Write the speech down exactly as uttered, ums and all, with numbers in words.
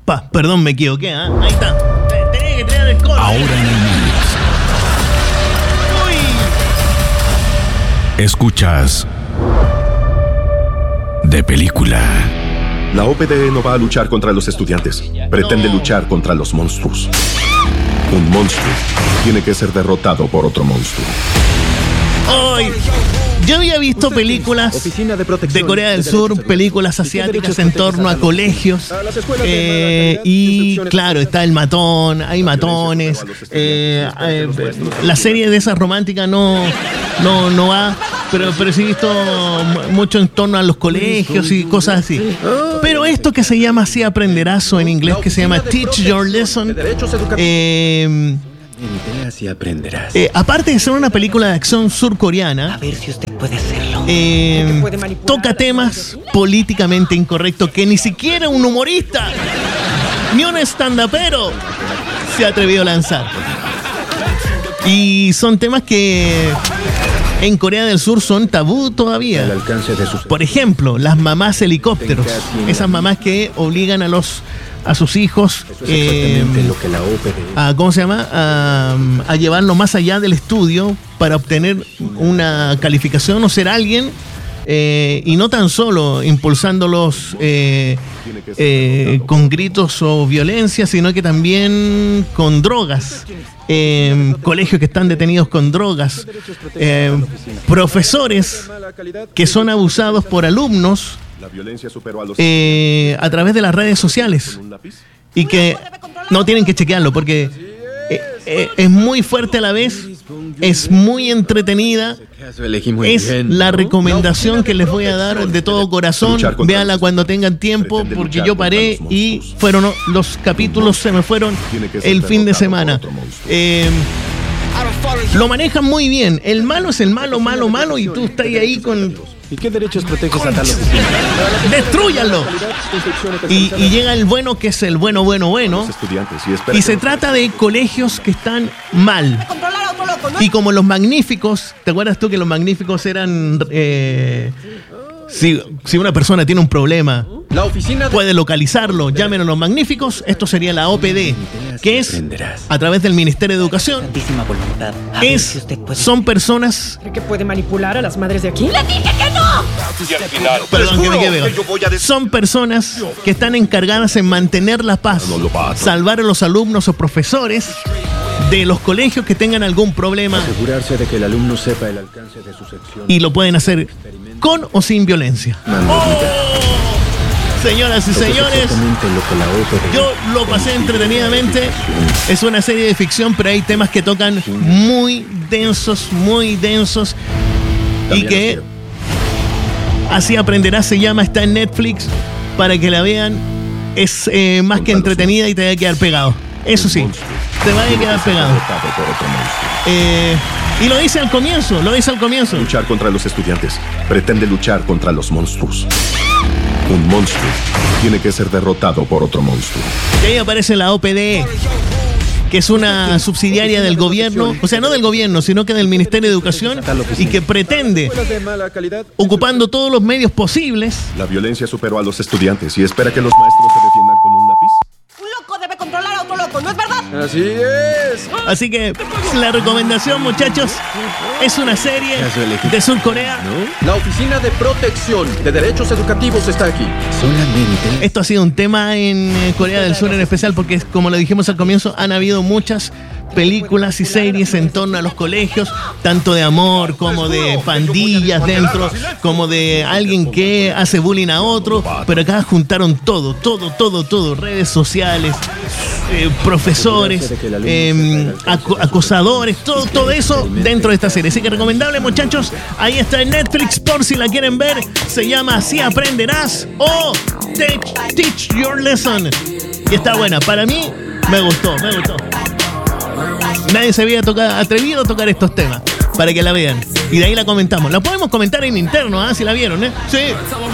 Pa, perdón, me equivoqué, ¿eh? Ahí está. Tenía que tirar el coro. Ahora en el Mix. Uy. Escuchas De Película. La O P D E no va a luchar contra los estudiantes. Pretende No. luchar contra los monstruos. Un monstruo tiene que ser derrotado por otro monstruo. Ay, yo había visto películas de Corea del Sur, películas asiáticas en torno a colegios, eh, y claro, está el matón, hay matones, eh, eh, la serie de esas románticas no, no, no va, pero, pero sí he visto mucho en torno a los colegios y cosas así. Pero esto que se llama Así Aprenderás, o en inglés que se llama Teach Your Lesson, eh, Así aprenderás. Eh, aparte de ser una película de acción surcoreana, A ver si usted puede hacerlo. eh, puede manipular toca a las temas políticamente incorrectos que ni siquiera un humorista ni un stand-upero se ha atrevido a lanzar. Y son temas que en Corea del Sur son tabú todavía. Al alcance de sus... Por ejemplo, las mamás helicópteros. Esas mamás que obligan a los a sus hijos Eso es exactamente eh, lo que la O P D E... a, ¿cómo se llama? A, a llevarlo más allá del estudio para obtener una calificación o ser alguien, eh, y no tan solo impulsándolos eh, eh, con gritos o violencia, sino que también con drogas. Eh, colegios que están detenidos con drogas, eh, profesores que son abusados por alumnos La violencia superó a los eh, a través de las redes sociales con un lápiz. y que no tienen que chequearlo porque eh, eh, es muy fuerte a la vez, es muy entretenida. Es la recomendación que les voy a dar de todo corazón. Véanla cuando tengan tiempo, porque yo paré y fueron los capítulos, se me fueron el fin de semana. Eh, lo manejan muy bien. El malo es el malo, malo, malo, y tú estás ahí con... ¿Y qué derechos proteges a tal oficina? ¡Destrúyanlo! Y, y llega el bueno, que es el bueno, bueno, bueno. Los estudiantes y espera Y que se los trata de colegios que están mal. Y como los magníficos, ¿te acuerdas tú que los magníficos eran... Eh, si, si una persona tiene un problema, La oficina de... puede localizarlo, llamen a los magníficos. Esto sería la O P D E, que es a través del Ministerio de Educación. Santísima voluntad. A ver Es, si usted puede. son personas... ¿Cree que puede manipular a las madres de aquí? ¡Le dije que no! Y al final, Perdón, que me juro quedé. que yo voy a decir- Son personas que están encargadas en mantener la paz, No lo va a hacer. salvar a los alumnos o profesores de los colegios que tengan algún problema, Asegurarse de que el alumno sepa el alcance de su sección. y lo pueden hacer con o sin violencia. Señoras y Eso es señores, exactamente lo que la O P D E... yo lo pasé entretenidamente. Es una serie de ficción, pero hay temas que tocan muy densos, muy densos, y También que los quiero. Así Aprenderás se llama, está en Netflix para que la vean. Es eh, más que entretenida y te va a quedar pegado. Eso sí, te va a quedar pegado. derrotado por otro monstruo. Eh, y lo dice al comienzo, lo dice al comienzo. Luchar contra los estudiantes. Pretende luchar contra los monstruos. Un monstruo tiene que ser derrotado por otro monstruo. Y ahí aparece la O P D E, que es una subsidiaria del gobierno, o sea, no del gobierno, sino que del Ministerio de Educación, y que pretende, Escuelas de mala calidad... ocupando todos los medios posibles, La violencia superó a los estudiantes y espera que los maestros se defiendan con un lápiz. Un loco debe controlar a otro loco, ¿no es verdad? Así es. así que la recomendación, muchachos, es una serie de Surcorea. La Oficina de Protección de Derechos Educativos está aquí. Solamente... Esto ha sido un tema en eh, Corea del Sur en especial porque, como lo dijimos al comienzo, han habido muchas películas y series en torno a los colegios, tanto de amor como de pandillas dentro, como de alguien que hace bullying a otro, pero acá juntaron todo, todo, todo, todo, redes sociales, eh, profesores, eh, aco- acosadores, todo, todo eso dentro de esta serie. Así que recomendable, muchachos, ahí está en Netflix por si la quieren ver, se llama Así Aprenderás o Teach, Teach Your Lesson. Y está buena, para mí me gustó, me gustó. Nadie se había tocado, atrevido a tocar estos temas para que la vean. Y de ahí la comentamos. La podemos comentar en interno, ¿ah? Si la vieron, ¿eh? Sí.